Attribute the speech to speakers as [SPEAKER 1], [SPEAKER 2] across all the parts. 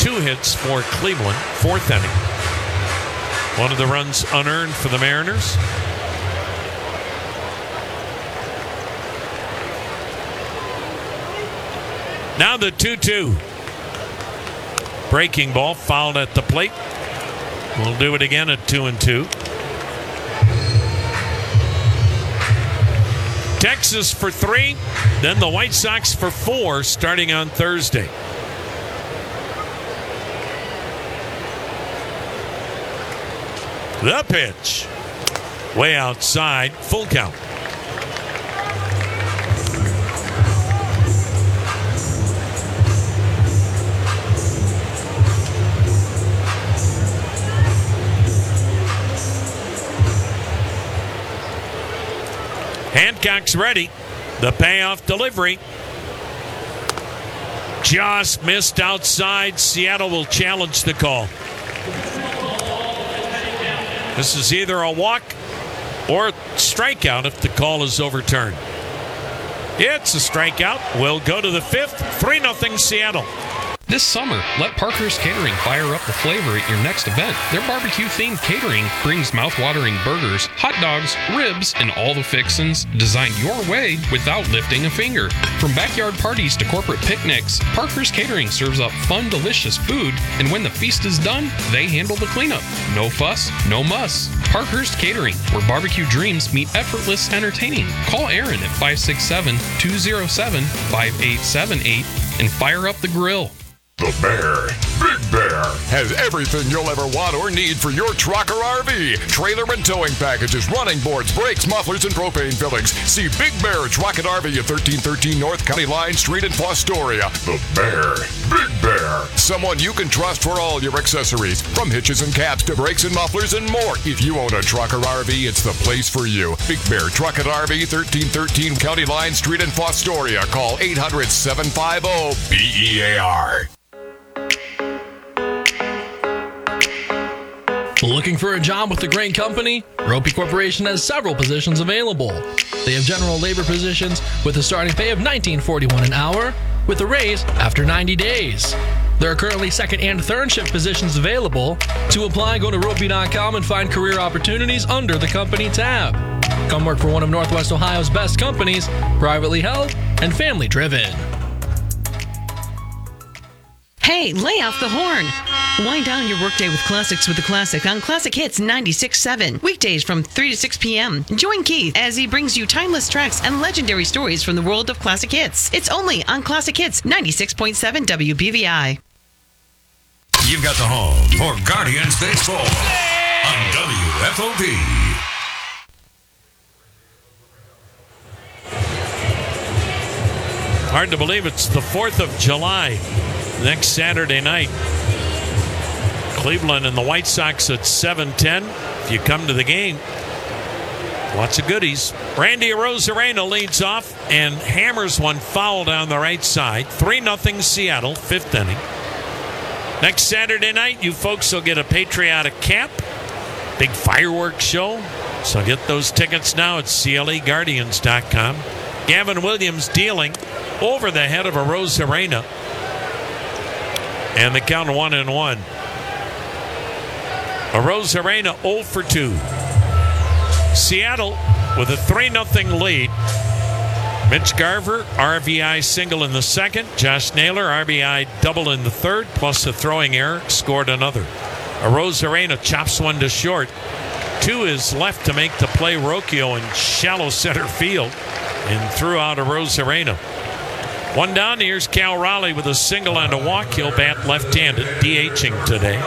[SPEAKER 1] 2 hits for Cleveland, 4th inning. One of the runs unearned for the Mariners. Now the 2-2. Breaking ball fouled at the plate. We'll do it again at 2-2. Texas for 3, then the White Sox for 4 starting on Thursday. The pitch. Way outside, full count. Hancock's ready. The payoff delivery. Just missed outside. Seattle will challenge the call. This is either a walk or a strikeout if the call is overturned. It's a strikeout. We'll go to the 5th. 3-0 Seattle.
[SPEAKER 2] This summer, let Parker's Catering fire up the flavor at your next event. Their barbecue-themed catering brings mouth-watering burgers, hot dogs, ribs, and all the fixins designed your way without lifting a finger. From backyard parties to corporate picnics, Parker's Catering serves up fun, delicious food, and when the feast is done, they handle the cleanup. No fuss, no muss. Parker's Catering, where barbecue dreams meet effortless entertaining. Call Aaron at 567-207-5878 and fire up the grill.
[SPEAKER 3] The Bear, Big Bear, has everything you'll ever want or need for your truck or RV. Trailer and towing packages, running boards, brakes, mufflers, and propane fillings. See Big Bear Truck and RV at 1313 North County Line Street in Fostoria. The Bear, Big Bear, someone you can trust for all your accessories. From hitches and caps to brakes and mufflers and more. If you own a truck or RV, it's the place for you. Big Bear Truck and RV, 1313 County Line Street in Fostoria. Call 800-750-BEAR.
[SPEAKER 4] Looking for a job with a great company? Ropey Corporation has several positions available. They have general labor positions with a starting pay of $19.41 an hour with a raise after 90 days. There are currently second and third shift positions available. To apply, go to ropey.com and find career opportunities under the company tab. Come work for one of Northwest Ohio's best companies, privately held and family driven.
[SPEAKER 5] Hey, lay off the horn. Wind down your workday with classics with the Classic on Classic Hits 96.7. Weekdays from 3 to 6 p.m. Join Keith as he brings you timeless tracks and legendary stories from the world of classic hits. It's only on Classic Hits 96.7 WBVI.
[SPEAKER 6] You've got the home for Guardians Baseball on WFOV.
[SPEAKER 1] Hard to believe it's the 4th of July. Next Saturday night, Cleveland and the White Sox at 7:10. If you come to the game, lots of goodies. Randy Arozarena leads off and hammers one foul down the right side. 3-0 Seattle, 5th inning. Next Saturday night, you folks will get a patriotic cap. Big fireworks show. So get those tickets now at CLEGuardians.com. Gavin Williams dealing over the head of Arozarena. And the count 1-1. Arozarena 0 for 2. Seattle with a 3-0 lead. Mitch Garver, RBI single in the second. Josh Naylor, RBI double in the third, plus a throwing error, scored another. Arozarena chops one to short. 2 is left to make the play. Rocchio in shallow center field and threw out Arozarena. 1 down. Here's Cal Raleigh with a single and a walk. He'll bat left-handed, DHing today.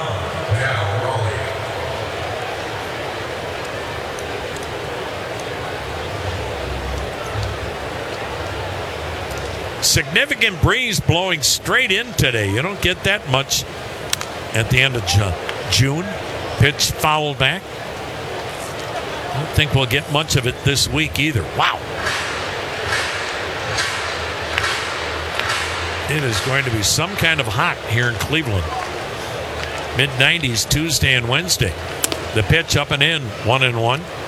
[SPEAKER 1] Significant breeze blowing straight in today. You don't get that much at the end of June. Pitch fouled back. I don't think we'll get much of it this week either. Wow. It is going to be some kind of hot here in Cleveland. Mid-90s Tuesday and Wednesday. The pitch up and in, 1-1.